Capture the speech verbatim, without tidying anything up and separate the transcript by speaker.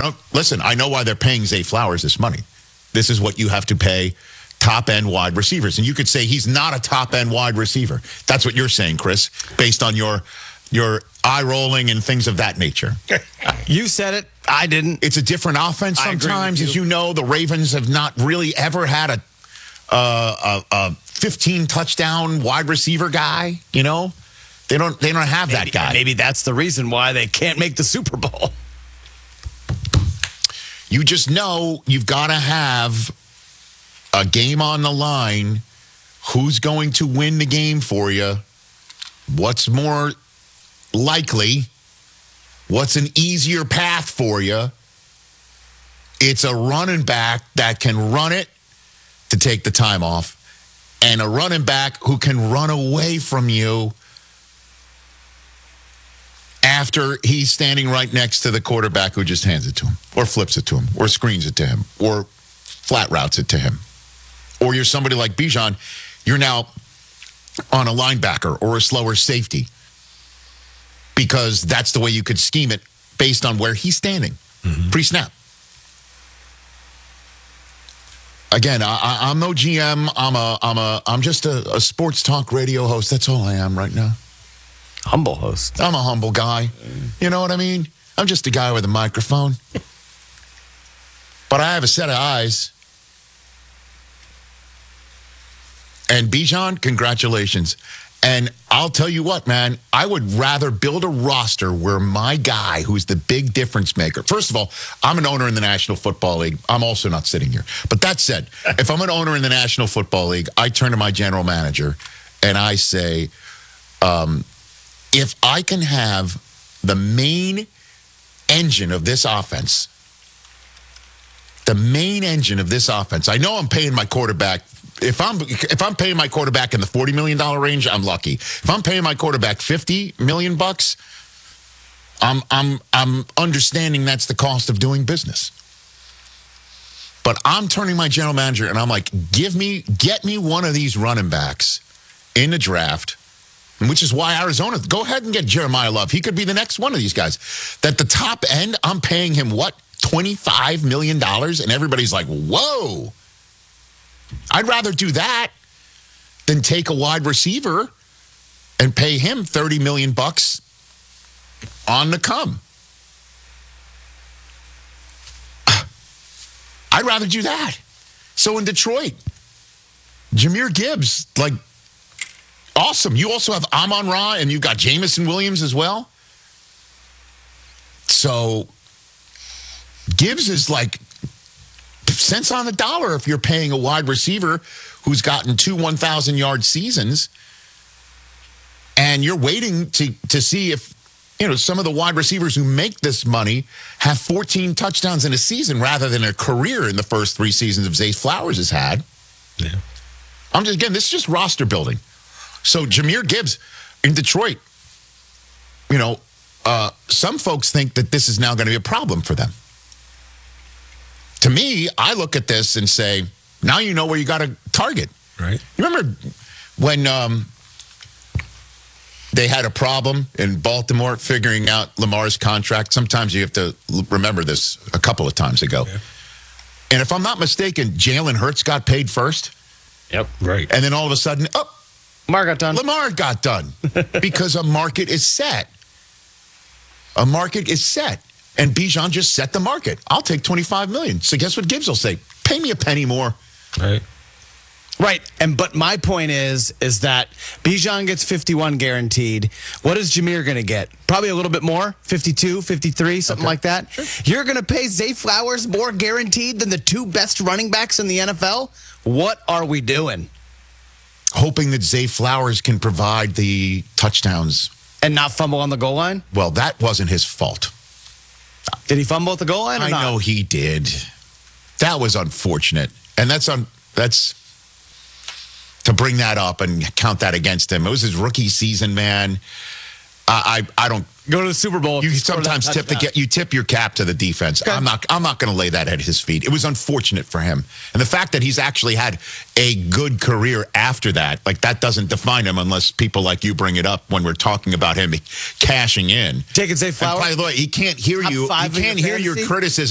Speaker 1: don't listen. I know why they're paying Zay Flowers this money. This is what you have to pay top-end wide receivers. And you could say he's not a top-end wide receiver. That's what you're saying, Chris, based on your your eye-rolling and things of that nature.
Speaker 2: You said it. I didn't.
Speaker 1: It's a different offense sometimes. You. As you know, the Ravens have not really ever had a, uh, a, a fifteen-touchdown wide receiver guy, you know? They don't, they don't have
Speaker 2: maybe,
Speaker 1: that guy.
Speaker 2: Maybe that's the reason why they can't make the Super Bowl.
Speaker 1: You just know you've got to have a game on the line. Who's going to win the game for you? What's more likely? What's an easier path for you? It's a running back that can run it to take the time off, and a running back who can run away from you after he's standing right next to the quarterback who just hands it to him, or flips it to him, or screens it to him, or flat routes it to him. Or you're somebody like Bijan, you're now on a linebacker or a slower safety because that's the way you could scheme it based on where he's standing mm-hmm. pre-snap. Again, I, I, I'm no G M. I'm a, I'm a, I'm just a, a sports talk radio host. That's all I am right now.
Speaker 2: Humble host.
Speaker 1: I'm a humble guy. You know what I mean? I'm just a guy with a microphone. But I have a set of eyes. And Bijan, congratulations. And I'll tell you what, man, I would rather build a roster where my guy, who's the big difference maker. First of all, I'm an owner in the National Football League. I'm also not sitting here. But that said, if I'm an owner in the National Football League, I turn to my general manager and I say, um, if I can have the main engine of this offense, the main engine of this offense, I know I'm paying my quarterback. If I'm if I'm paying my quarterback in the forty million dollars range, I'm lucky. If I'm paying my quarterback fifty million bucks, I'm I'm I'm understanding that's the cost of doing business. But I'm turning my general manager and I'm like, give me, get me one of these running backs in the draft. Which is why Arizona, go ahead and get Jeremiah Love. He could be the next one of these guys. That the top end, I'm paying him, what, twenty-five million dollars? And everybody's like, whoa. I'd rather do that than take a wide receiver and pay him thirty million bucks on the come. I'd rather do that. So in Detroit, Jahmyr Gibbs, like, awesome. You also have Amon-Ra, and you've got Jameson Williams as well. So Gibbs is like cents on the dollar if you're paying a wide receiver who's gotten two one thousand-yard seasons, and you're waiting to, to see if, you know, some of the wide receivers who make this money have fourteen touchdowns in a season rather than a career in the first three seasons of Zay Flowers has had.
Speaker 2: Yeah.
Speaker 1: I'm just, again, this is just roster building. So Jahmyr Gibbs in Detroit, you know, uh, some folks think that this is now going to be a problem for them. To me, I look at this and say, now you know where you got to target.
Speaker 2: Right.
Speaker 1: You remember when um, they had a problem in Baltimore figuring out Lamar's contract? Sometimes you have to remember this a couple of times ago. Yeah. And if I'm not mistaken, Jalen Hurts got paid first.
Speaker 2: Yep, right.
Speaker 1: And then all of a sudden, oh,
Speaker 2: Lamar got done.
Speaker 1: Lamar got done because a market is set. A market is set. And Bijan just set the market. I'll take twenty-five million dollars. So guess what Gibbs will say? Pay me a penny more.
Speaker 2: Right. Right. And but my point is, is that Bijan gets fifty-one guaranteed. What is Jahmyr going to get? Probably a little bit more. fifty-two, fifty-three, something okay. like that. Sure. You're going to pay Zay Flowers more guaranteed than the two best running backs in the N F L? What are we doing?
Speaker 1: Hoping that Zay Flowers can provide the touchdowns.
Speaker 2: And not fumble on the goal line?
Speaker 1: Well, that wasn't his fault.
Speaker 2: Did he fumble at the goal line or
Speaker 1: I
Speaker 2: not?
Speaker 1: know he did. That was unfortunate. And that's un, that's to bring that up and count that against him. It was his rookie season, man. I I, I don't
Speaker 2: go to the Super Bowl.
Speaker 1: You sometimes tip the get you tip your cap to the defense. Okay. I'm not I'm not going to lay that at his feet. It was unfortunate for him. And the fact that he's actually had a good career after that, like that doesn't define him unless people like you bring it up when we're talking about him cashing in.
Speaker 2: Take it, Zay Flowers.
Speaker 1: And by the way, he can't hear you. He can't hear your criticism.